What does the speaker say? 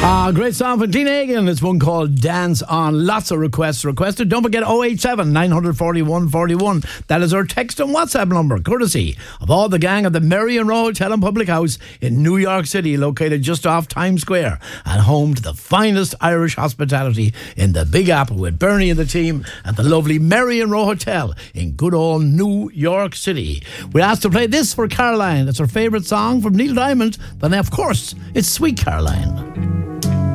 Great song from Tina Hagen. It's one called Dance On. Lots of requests requested. Don't forget 087 941 41. That is our text and WhatsApp number, courtesy of all the gang at the Marion Row Hotel and Public House in New York City, located just off Times Square and home to the finest Irish hospitality in the Big Apple, with Bernie and the team at the lovely Marion Row Hotel in good old New York City. We're asked to play this for Caroline. It's her favourite song from Neil Diamond. Then, of course, it's Sweet Caroline.